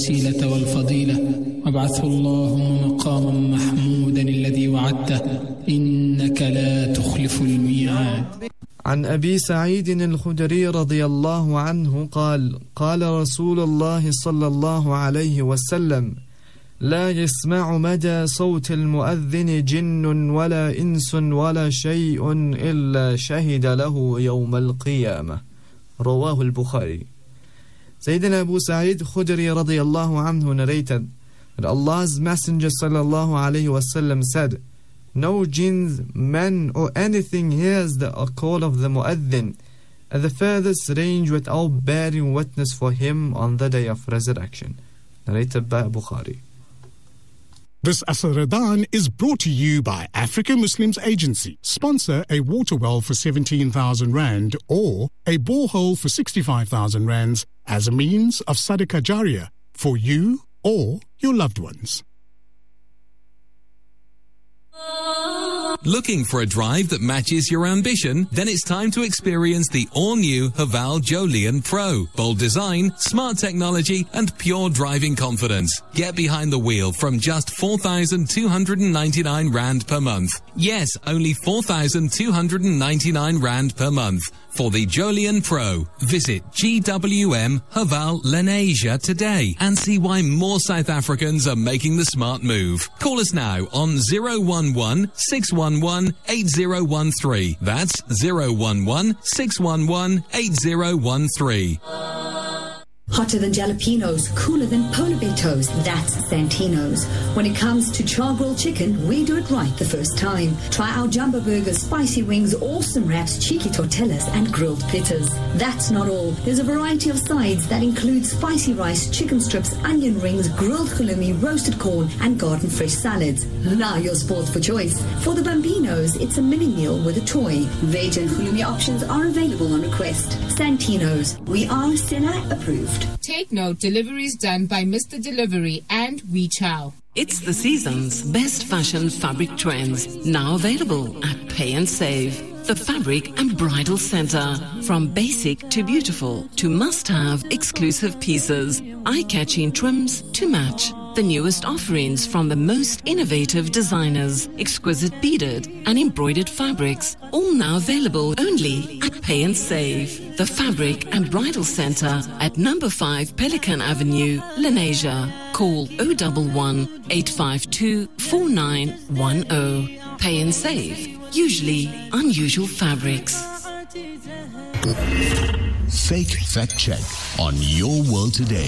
الوسيلة والفضيلة وابعثه اللهم مقاما محمودا الذي وعدته إنك لا تخلف الميعاد. عن أبي سعيد الخدري رضي الله عنه قال: قال رسول الله صلى الله عليه وسلم: لا يسمع مدى صوت المؤذن جن ولا إنس ولا شيء إلا شهد له يوم القيامة. رواه البخاري. Sayyidina Abu Sa'id Khudri radiyallahu anhu narrated that Allah's Messenger sallallahu alayhi wasallam said, no jinns, men or anything hears the call of the mu'adhin at the furthest range without bearing witness for him on the day of resurrection. Narrated by Bukhari. This Asr Ramadan is brought to you by Africa Muslims Agency. Sponsor a water well for 17,000 Rand or a borehole for 65,000 Rands as a means of Sadaqah Jariyah for you or your loved ones. Looking for a drive that matches your ambition? Then it's time to experience the all-new Haval Jolion Pro. Bold design, smart technology, and pure driving confidence. Get behind the wheel from just 4,299 Rand per month. Yes, only 4,299 Rand per month. For the Jolion Pro, visit GWM Haval Lenasia today and see why more South Africans are making the smart move. Call us now on 011 611 8013. That's 011 611 8013. Hotter than jalapenos, cooler than polar bear toes, that's Santino's. When it comes to char-grilled chicken, we do it right the first time. Try our jumbo burgers, spicy wings, awesome wraps, cheeky tortillas, and grilled pittas. That's not all. There's a variety of sides that include spicy rice, chicken strips, onion rings, grilled halloumi, roasted corn, and garden fresh salads. Now you're spoiled for choice. For the Bambinos, it's a mini meal with a toy. Veg and halloumi options are available on request. Santino's. We are Stella approved. Take note, deliveries done by Mr. Delivery and WeChow. It's the season's best fashion fabric trends, now available at Pay and Save. The Fabric and Bridal Center. From basic to beautiful to must-have exclusive pieces, eye-catching trims to match. The newest offerings from the most innovative designers, exquisite beaded and embroidered fabrics, all now available only at Pay and Save. The Fabric and Bridal Center at number 5 Pelican Avenue, Lenasia. Call 011 852 4910. Pay and Save. Usually unusual fabrics. Fake Fact Check on Your World Today.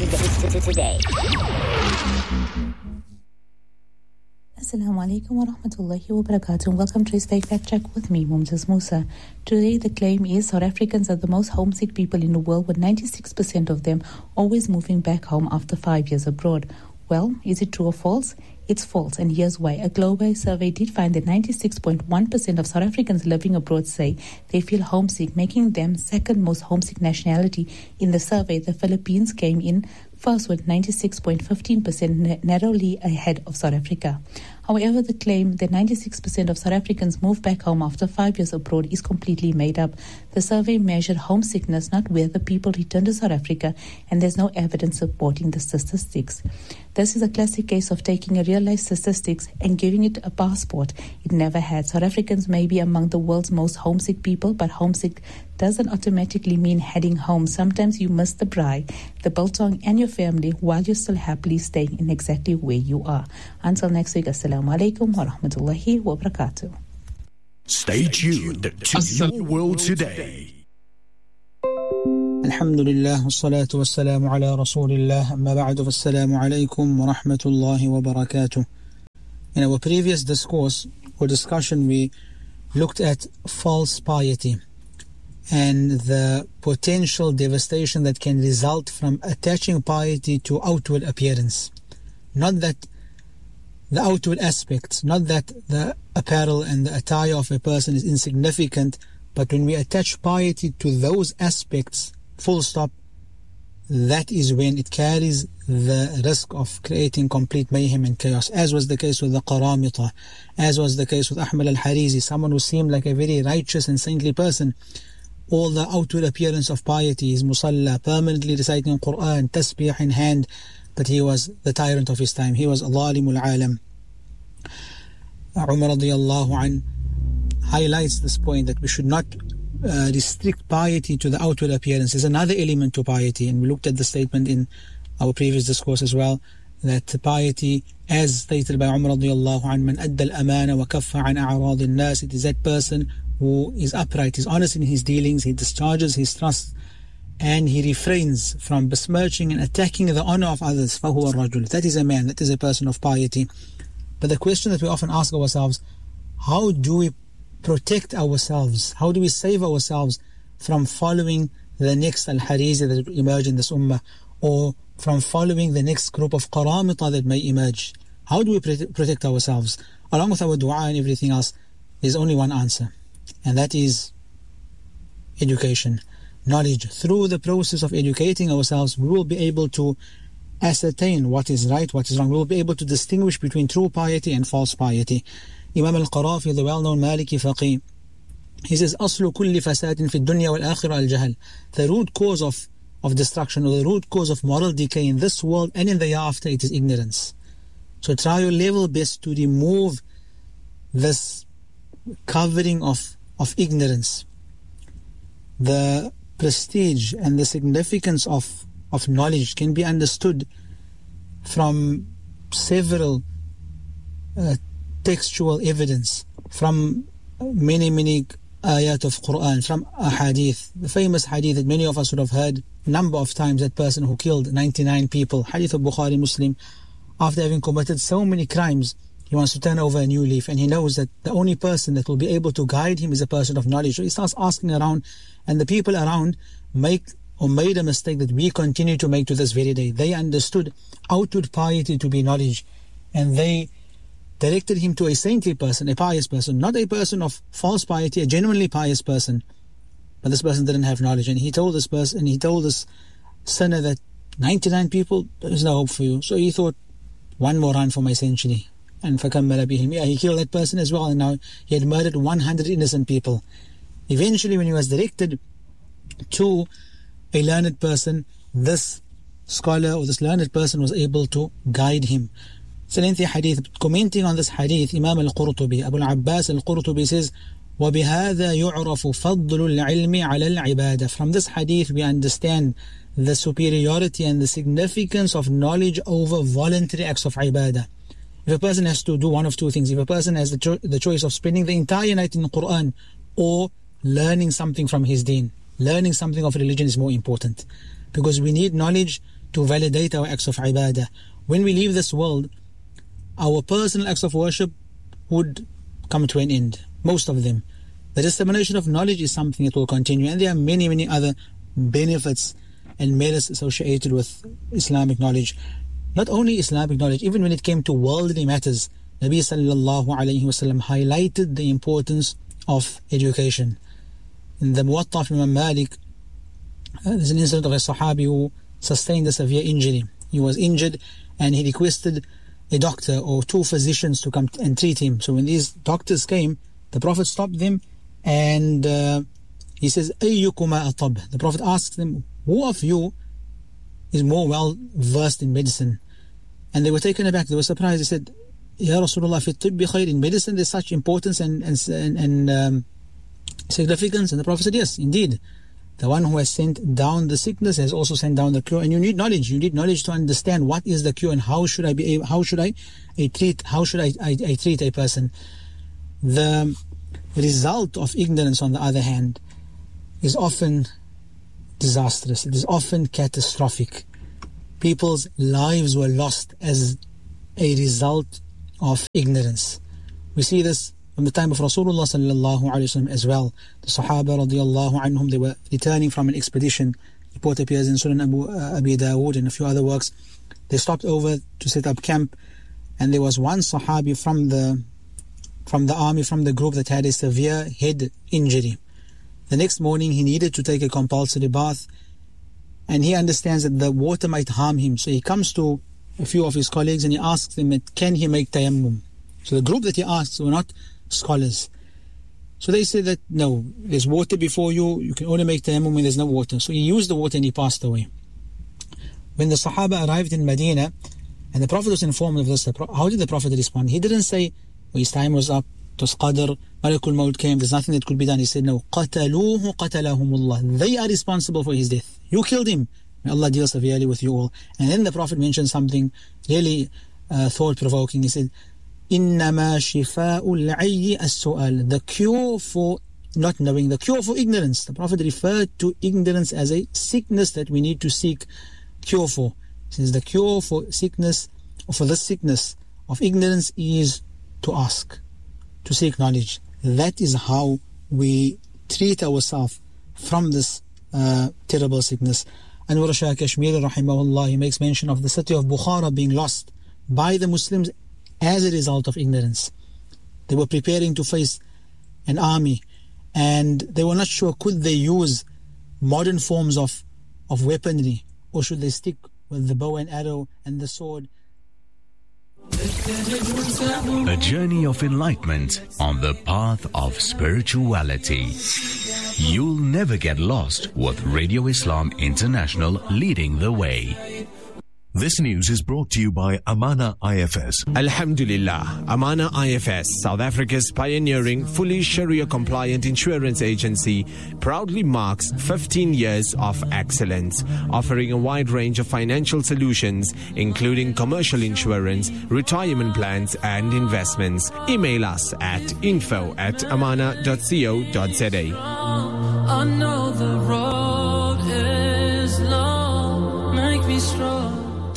Assalamu alaikum wa rahmatullahi wa barakatuh. Welcome to this Fake Fact Check with me, Mumtaz Musa. Today the claim is South Africans are the most homesick people in the world, with 96% of them always moving back home after 5 years abroad. Well, is it true or false? It's false, and here's why. A global survey did find that 96.1% of South Africans living abroad say they feel homesick, making them second most homesick nationality. In the survey, the Philippines came in first with 96.15%, narrowly ahead of South Africa. However, the claim that 96% of South Africans move back home after 5 years abroad is completely made up. The survey measured homesickness, not whether people return to South Africa, and there's no evidence supporting the statistics. This is a classic case of taking a real-life statistics and giving it a passport it never had. South Africans may be among the world's most homesick people, but homesick doesn't automatically mean heading home. Sometimes you miss the bride, the biltong, and your family while you're still happily staying in exactly where you are. Until next week, Assalamu alaikum wa rahmatullahi wa barakatuh. Stay tuned to Your World Today. Alhamdulillah, wassalatu wassalamu ala rasulillah, amma ba'du, wassalamu alaikum wa rahmatullahi wa barakatuh. In our previous discourse or discussion, we looked at false piety and the potential devastation that can result from attaching piety to outward appearance. Not that the outward aspects, not that the apparel and the attire of a person is insignificant, but when we attach piety to those aspects, full stop, that is when it carries the risk of creating complete mayhem and chaos, as was the case with the Qaramita, as was the case with Ahmad al-Harizi, someone who seemed like a very righteous and saintly person. All the outward appearance of piety is musalla, permanently reciting Quran, tasbih in hand, but he was the tyrant of his time. He was Zalimul Alam. Umar radiallahu an highlights this point that we should not restrict piety to the outward appearance. There's another element to piety, and we looked at the statement in our previous discourse as well, that piety, as stated by Umar radiallahu an, man adda al-amana wa kaffa an a'rad al-nas, it is that person who is upright, is honest in his dealings, he discharges his trust, and he refrains from besmirching and attacking the honor of others. فَهُوَ الرَّجُلُ. That is a man, that is a person of piety. But the question that we often ask ourselves, how do we protect ourselves? How do we save ourselves from following the next al-harizi that emerge in this ummah, or from following the next group of qaramita that may emerge? How do we protect ourselves? Along with our dua and everything else, there's only one answer, and that is education, knowledge. Through the process of educating ourselves, we will be able to ascertain what is right, what is wrong. We will be able to distinguish between true piety and false piety. Imam al-Qarafi, the well-known Maliki faqih, he says, أصل كل فساد في الدنيا والآخرة الجهل. The root cause of destruction, or the root cause of moral decay in this world and in the hereafter, it is ignorance. So try your level best to remove this covering of ignorance. The prestige and the significance of knowledge can be understood from several textual evidence, from many ayat of Quran, from a hadith. The famous hadith that many of us would have heard a number of times, that person who killed 99 people, hadith of Bukhari, Muslim, after having committed so many crimes, he wants to turn over a new leaf, and he knows that the only person that will be able to guide him is a person of knowledge. So he starts asking around, and the people around made a mistake that we continue to make to this very day. They understood outward piety to be knowledge, and they directed him to a saintly person, a pious person, not a person of false piety, a genuinely pious person. But this person didn't have knowledge, and he told this sinner that 99 people, there is no hope for you. So he thought, one more run for my century, and فَكَمَّلَ بِهِ الْمِئَةِ. He killed that person as well, and now he had murdered 100 innocent people. Eventually, when he was directed to a learned person, this scholar or this learned person was able to guide him. It's a lengthy hadith. Commenting on this hadith, Imam al-Qurtubi, Abu al-Abbas al-Qurtubi says, وَبِهَذَا يُعْرَفُ فَضْلُ الْعِلْمِ عَلَى الْعِبَادَةِ. From this hadith we understand the superiority and the significance of knowledge over voluntary acts of ibadah. If a person has to do one of two things, if a person has the choice of spending the entire night in the Quran or learning something from his deen, learning something of religion is more important, because we need knowledge to validate our acts of ibadah. When we leave this world, our personal acts of worship would come to an end, most of them. The dissemination of knowledge is something that will continue, and there are many other benefits and merits associated with Islamic knowledge. Not only Islamic knowledge, even when it came to worldly matters, Nabi sallallahu alayhi wasallam highlighted the importance of education. In the Muwatta of Imam Malik, there's an incident of a Sahabi who sustained a severe injury. He was injured and he requested a doctor or two physicians to come and treat him. So when these doctors came, the Prophet stopped them and he says, أَيُّكُمَا أَطَبْ. The Prophet asked them, who of you is more well versed in medicine? And they were taken aback, they were surprised. They said, Ya Rasulullah, fi tibbi khair. In medicine there's such importance and significance. And the Prophet said, yes, indeed, the one who has sent down the sickness has also sent down the cure. And you need knowledge to understand what is the cure and how should I treat a person. The result of ignorance, on the other hand, is often disastrous. It is often catastrophic. People's lives were lost as a result of ignorance. We see this from the time of Rasulullah sallallahu alaihi wasallam as well. The Sahaba radiyallahu anhum, they were returning from an expedition. The report appears in Sunan Abi Dawood and a few other works. They stopped over to set up camp, and there was one Sahabi from the army, from the group, that had a severe head injury. The next morning he needed to take a compulsory bath, and he understands that the water might harm him. So he comes to a few of his colleagues and he asks them, can he make tayammum? So the group that he asked were not scholars. So they said that no, there's water before you, you can only make tayammum when there's no water. So he used the water and he passed away. when the Sahaba arrived in Medina and the Prophet was informed of this, how did the Prophet respond? He didn't say, well, his time was up, it was Qadr, Malakul Maut came, there's nothing that could be done. He said, no, قَتَلُوهُ قَتَلَهُمُ They are responsible for his death. You killed him. May Allah deal severely with you all. And then the Prophet mentioned something really thought-provoking. He said, إِنَّمَا شِفَاءُ الْعَيِّ السُّؤَالِ The cure for not knowing, the cure for ignorance. The Prophet referred to ignorance as a sickness that we need to seek cure for. He says the cure for sickness, or for this sickness of ignorance, is to ask, to seek knowledge. That is how we treat ourselves from this terrible sickness. Anwar Shah Kashmiri rahimahullah, he makes mention of the city of Bukhara being lost by the Muslims as a result of ignorance. They were preparing to face an army and they were not sure, could they use modern forms of weaponry, or should they stick with the bow and arrow and the sword? A journey of enlightenment on the path of spirituality. You'll never get lost with Radio Islam International leading the way. This news is brought to you by Amana IFS. Alhamdulillah, Amana IFS, South Africa's pioneering, fully Sharia-compliant insurance agency, proudly marks 15 years of excellence, offering a wide range of financial solutions, including commercial insurance, retirement plans, and investments. Email us at info@amana.co.za. I know the road is long, make me strong.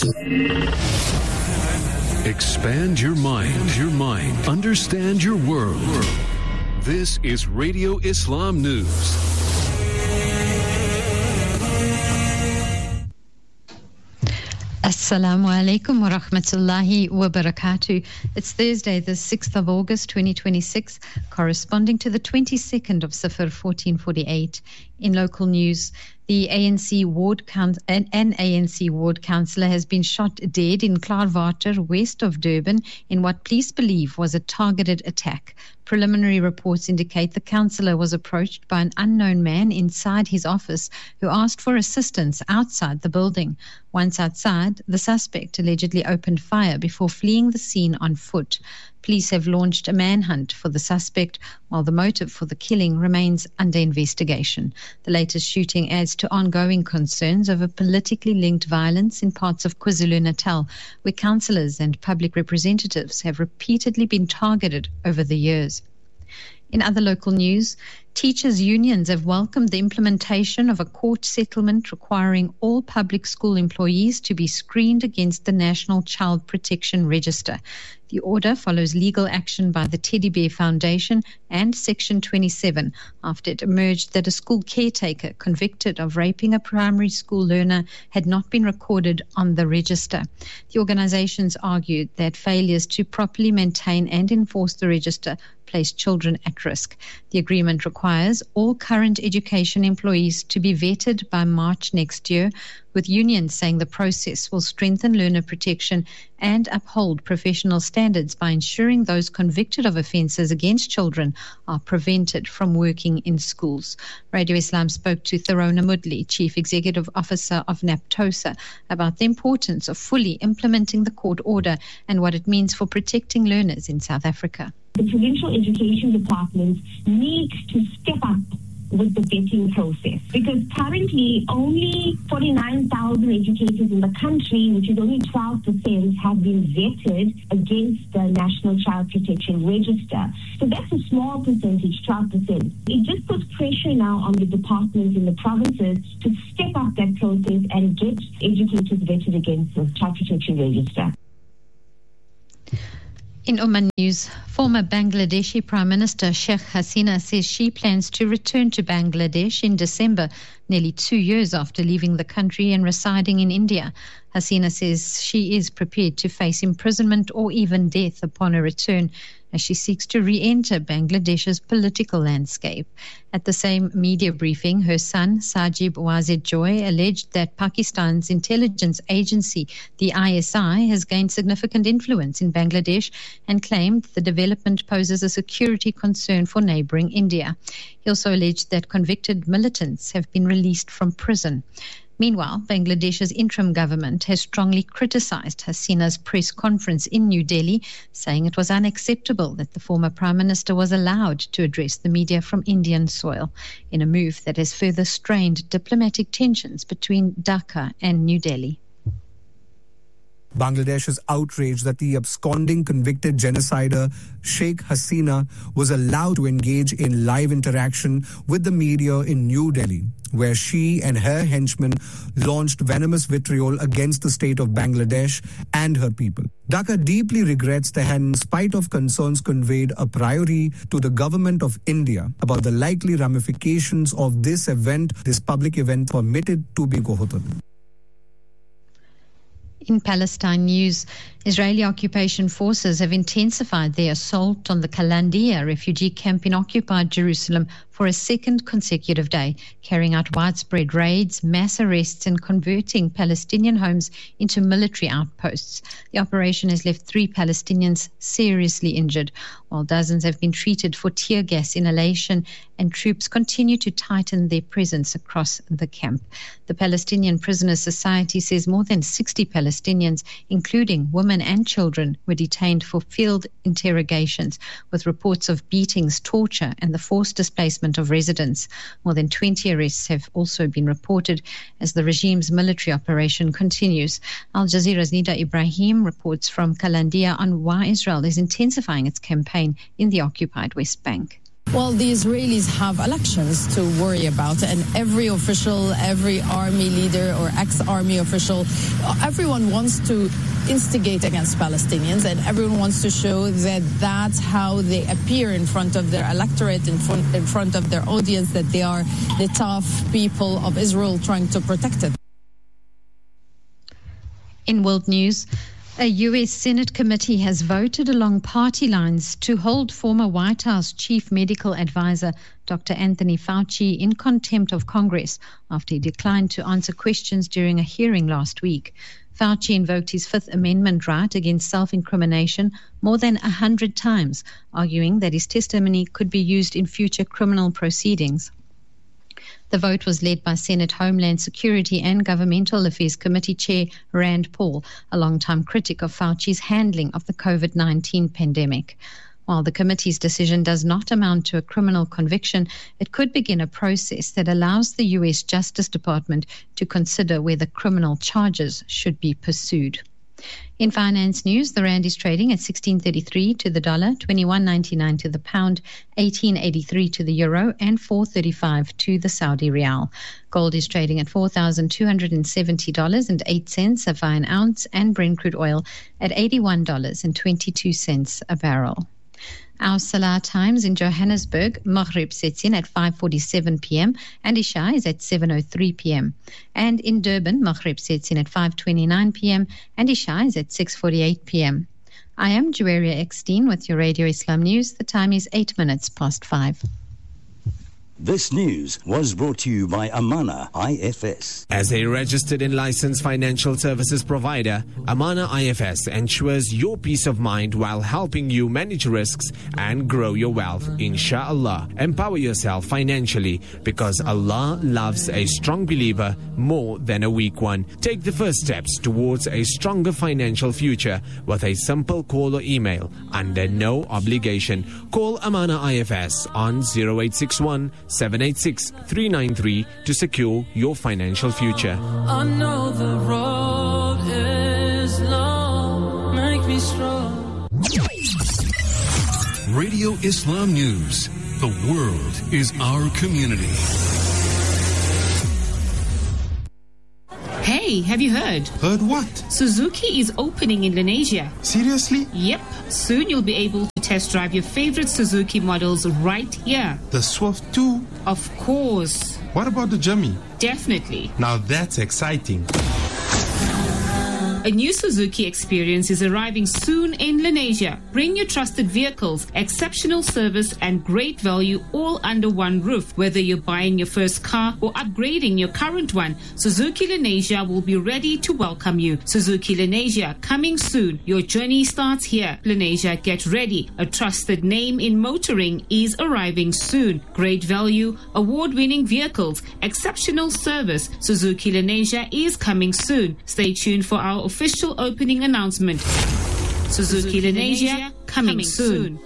Expand your mind. Understand your world. This is Radio Islam News. Assalamu alaikum wa rahmatullahi wa barakatuh. It's Thursday, the 6th of August 2026, corresponding to the 22nd of Safar 1448. In local news, the ANC ward an ANC ward councillor has been shot dead in Klaarwater, west of Durban, in what police believe was a targeted attack. Preliminary reports indicate the councillor was approached by an unknown man inside his office who asked for assistance outside the building. Once outside, the suspect allegedly opened fire before fleeing the scene on foot. Police have launched a manhunt for the suspect, while the motive for the killing remains under investigation. The latest shooting adds to ongoing concerns over politically linked violence in parts of KwaZulu-Natal, where councillors and public representatives have repeatedly been targeted over the years. In other local news, teachers' unions have welcomed the implementation of a court settlement requiring all public school employees to be screened against the National Child Protection Register. The order follows legal action by the Teddy Bear Foundation and Section 27 after it emerged that a school caretaker convicted of raping a primary school learner had not been recorded on the register. The organizations argued that failures to properly maintain and enforce the register place children at risk. The agreement requires all current education employees to be vetted by March next year, with unions saying the process will strengthen learner protection and uphold professional standards by ensuring those convicted of offences against children are prevented from working in schools. Radio Islam spoke to Tharona Mudli, Chief Executive Officer of NAPTOSA, about the importance of fully implementing the court order and what it means for protecting learners in South Africa. The provincial education departments need to step up with the vetting process, because currently only 49,000 educators in the country, which is only 12%, have been vetted against the National Child Protection Register. So that's a small percentage, 12%. It just puts pressure now on the departments in the provinces to step up that process and get educators vetted against the Child Protection Register. In Oman news, former Bangladeshi Prime Minister Sheikh Hasina says she plans to return to Bangladesh in December, nearly 2 years after leaving the country and residing in India. Hasina says she is prepared to face imprisonment or even death upon her return, as she seeks to re-enter Bangladesh's political landscape. At the same media briefing, her son, Sajib Wazid Joy, alleged that Pakistan's intelligence agency, the ISI, has gained significant influence in Bangladesh and claimed the development poses a security concern for neighboring India. He also alleged that convicted militants have been released from prison. Meanwhile, Bangladesh's interim government has strongly criticized Hasina's press conference in New Delhi, saying it was unacceptable that the former Prime Minister was allowed to address the media from Indian soil, in a move that has further strained diplomatic tensions between Dhaka and New Delhi. Bangladesh is outraged that the absconding convicted genocider Sheikh Hasina was allowed to engage in live interaction with the media in New Delhi, where she and her henchmen launched venomous vitriol against the state of Bangladesh and her people. Dhaka deeply regrets that, in spite of concerns conveyed a priori to the government of India about the likely ramifications of this public event permitted to be Gohotan. In Palestine news, Israeli occupation forces have intensified their assault on the Kalandia refugee camp in occupied Jerusalem for a second consecutive day, carrying out widespread raids, mass arrests, and converting Palestinian homes into military outposts. The operation has left 3 Palestinians seriously injured, while dozens have been treated for tear gas inhalation, and troops continue to tighten their presence across the camp. The Palestinian Prisoners Society says more than 60 Palestinians, including women and children, were detained for field interrogations, with reports of beatings, torture, and the forced displacement of residents. More than 20 arrests have also been reported as the regime's military operation continues. Al Jazeera's Nida Ibrahim reports from Kalandia on why Israel is intensifying its campaign in the occupied West Bank. Well, the Israelis have elections to worry about, and every official, every army leader or ex-army official, everyone wants to instigate against Palestinians, and everyone wants to show that that's how they appear in front of their electorate, in front of their audience, that they are the tough people of Israel trying to protect it. In world news, a U.S. Senate committee has voted along party lines to hold former White House chief medical advisor Dr. Anthony Fauci in contempt of Congress after he declined to answer questions during a hearing last week. Fauci invoked his Fifth Amendment right against self-incrimination more than 100 times, arguing that his testimony could be used in future criminal proceedings. The vote was led by Senate Homeland Security and Governmental Affairs Committee Chair Rand Paul, a longtime critic of Fauci's handling of the COVID-19 pandemic. While the committee's decision does not amount to a criminal conviction, it could begin a process that allows the U.S. Justice Department to consider whether criminal charges should be pursued. In finance news, the rand is trading at 16.33 to the dollar, 21.99 to the pound, 18.83 to the euro, and 4.35 to the Saudi rial. Gold is trading at $4,270.08 a fine ounce, and Brent crude oil at $81.22 a barrel. Our Salah times in Johannesburg, Maghrib sets in at 5:47 p.m. and Isha is at 7:03 p.m. And in Durban, Maghrib sets in at 5:29 p.m. and Isha is at 6:48 p.m. I am Juwaria Eckstein with your Radio Islam News. The time is 8 minutes past 5. This news was brought to you by Amana IFS. As a registered and licensed financial services provider, Amana IFS ensures your peace of mind while helping you manage risks and grow your wealth. Inshallah, empower yourself financially because Allah loves a strong believer more than a weak one. Take the first steps towards a stronger financial future with a simple call or email under no obligation. Call Amana IFS on 0861 786 393 to secure your financial future. I know the road is long, make me strong. Radio Islam News. The world is our community. Hey, have you heard? Heard what? Suzuki is opening in Indonesia. Seriously? Yep. Soon you'll be able to test drive your favorite Suzuki models right here. The Swift too? Of course. What about the Jimmy? Definitely. Now that's exciting. A new Suzuki experience is arriving soon in Lenasia. Bring your trusted vehicles, exceptional service and great value all under one roof. Whether you're buying your first car or upgrading your current one, Suzuki Lenasia will be ready to welcome you. Suzuki Lenasia, coming soon. Your journey starts here. Lenasia, get ready. A trusted name in motoring is arriving soon. Great value, award-winning vehicles, exceptional service. Suzuki Lenasia is coming soon. Stay tuned for our official opening announcement. Suzuki Lenasia, coming soon.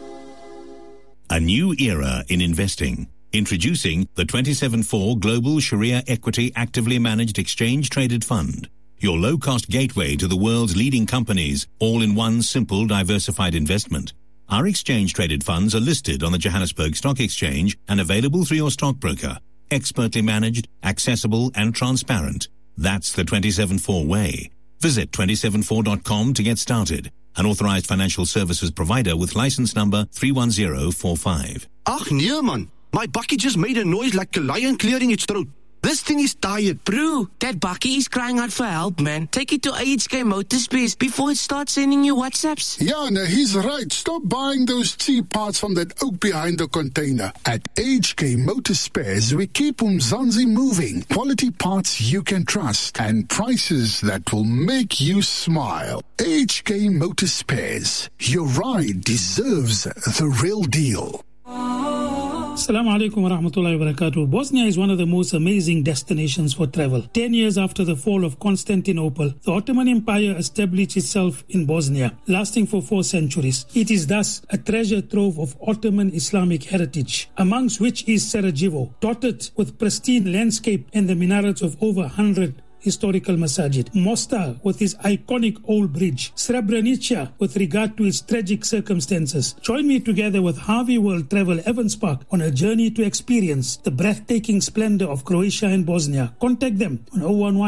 A new era in investing. Introducing the 27/4 Global Sharia Equity Actively Managed Exchange Traded Fund. Your low-cost gateway to the world's leading companies, all in one simple, diversified investment. Our exchange-traded funds are listed on the Johannesburg Stock Exchange and available through your stockbroker. Expertly managed, accessible and transparent. That's the 27/4 way. Visit 274.com to get started. An authorized financial services provider with license number 31045. Ach nee man, my bakkie just made a noise like a lion clearing its throat. This thing is tired. Bro, that bakkie is crying out for help, man. Take it to AHK Motorspace before it starts sending you WhatsApps. Yeah, no, he's right. Stop buying those cheap parts from that oak behind the container. At AHK Motorspares, we keep Umzansi moving. Quality parts you can trust and prices that will make you smile. AHK Motorspares. Your ride deserves the real deal. Assalamu alaikum wa rahmatullahi wa barakatuh. Bosnia is one of the most amazing destinations for travel. 10 years after the fall of Constantinople, the Ottoman Empire established itself in Bosnia, lasting for 4 centuries. It is thus a treasure trove of Ottoman Islamic heritage, amongst which is Sarajevo, dotted with pristine landscape and the minarets of over 100 historical masajid. Mostar with its iconic old bridge. Srebrenica with regard to its tragic circumstances. Join me together with Harvey World Travel Evans Park on a journey to experience the breathtaking splendor of Croatia and Bosnia. Contact them on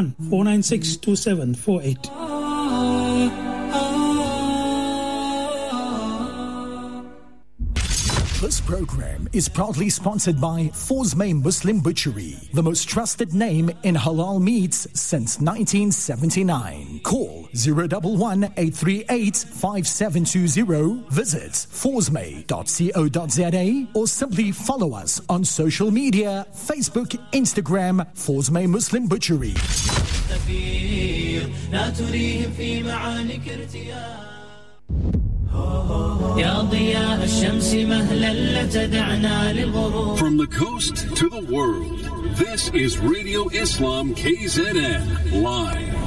011-496-2748. This program is proudly sponsored by Forsmay Muslim Butchery, the most trusted name in halal meats since 1979. Call 011-838-5720. Visit forsmay.co.za or simply follow us on social media, Facebook, Instagram, Forsmay Muslim Butchery. From the coast to the world, this is Radio Islam KZN, live